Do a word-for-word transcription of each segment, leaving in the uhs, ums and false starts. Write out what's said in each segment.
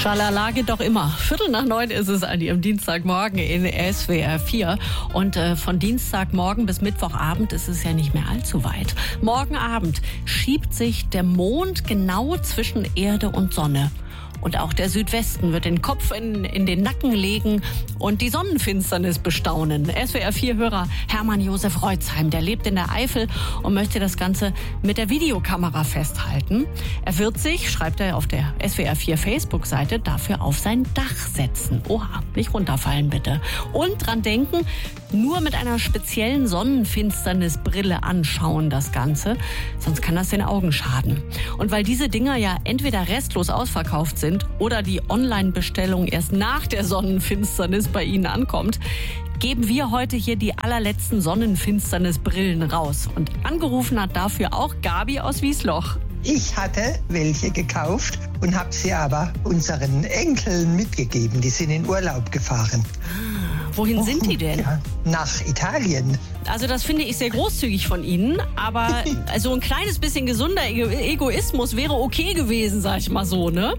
Schalala geht doch immer. Viertel nach neun ist es an Ihrem Dienstagmorgen in S W R vier. Und äh, von Dienstagmorgen bis Mittwochabend ist es ja nicht mehr allzu weit. Morgen Abend schiebt sich der Mond genau zwischen Erde und Sonne. Und auch der Südwesten wird den Kopf in, in den Nacken legen und die Sonnenfinsternis bestaunen. S W R vier-Hörer Hermann Josef Reutzheim, der lebt in der Eifel und möchte das Ganze mit der Videokamera festhalten. Er wird sich, schreibt er auf der S W R vier Facebook-Seite, dafür auf sein Dach setzen. Oha, nicht runterfallen bitte. Und dran denken, nur mit einer speziellen Sonnenfinsternisbrille anschauen das Ganze, sonst kann das den Augen schaden. Und weil diese Dinger ja entweder restlos ausverkauft sind oder die Online-Bestellung erst nach der Sonnenfinsternis bei Ihnen ankommt, geben wir heute hier die allerletzten Sonnenfinsternisbrillen raus. Und angerufen hat dafür auch Gabi aus Wiesloch. Ich hatte welche gekauft und habe sie aber unseren Enkeln mitgegeben. Die sind in Urlaub gefahren. Wohin oh, sind die denn? Ja, nach Italien. Also das finde ich sehr großzügig von Ihnen, aber so ein kleines bisschen gesunder Egoismus wäre okay gewesen, sag ich mal so, ne?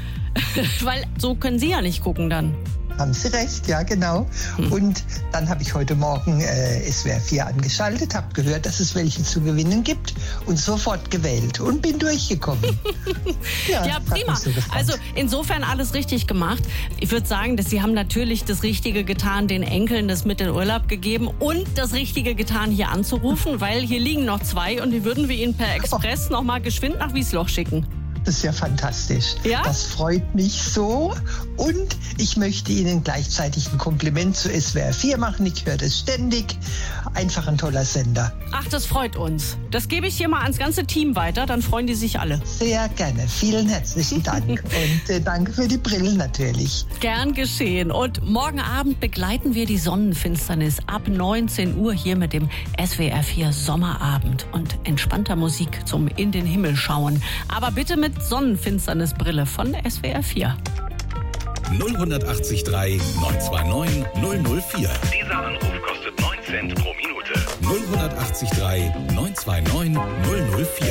Weil so können Sie ja nicht gucken dann. Haben Sie recht, ja genau. Hm. Und dann habe ich heute Morgen äh, S W R vier angeschaltet, habe gehört, dass es welche zu gewinnen gibt und sofort gewählt und bin durchgekommen. ja, ja, prima. So also insofern alles richtig gemacht. Ich würde sagen, dass Sie haben natürlich das Richtige getan, den Enkeln das mit in Urlaub gegeben und das Richtige getan, hier anzurufen, weil hier liegen noch zwei und die würden wir Ihnen per Express oh. noch mal geschwind nach Wiesloch schicken. Das ist ja fantastisch. Ja? Das freut mich so. Und ich möchte Ihnen gleichzeitig ein Kompliment zu S W R vier machen. Ich höre das ständig. Einfach ein toller Sender. Ach, das freut uns. Das gebe ich hier mal ans ganze Team weiter, dann freuen die sich alle. Sehr gerne. Vielen herzlichen Dank. Und äh, danke für die Brillen natürlich. Gern geschehen. Und morgen Abend begleiten wir die Sonnenfinsternis ab neunzehn Uhr hier mit dem S W R vier Sommerabend und entspannter Musik zum In den Himmel schauen. Aber bitte mit Sonnenfinsternisbrille von S W R vier. null acht drei neun zwei neun null null vier. Dieser Anruf kostet neun Cent pro Minute. null acht drei neun zwei neun null null vier.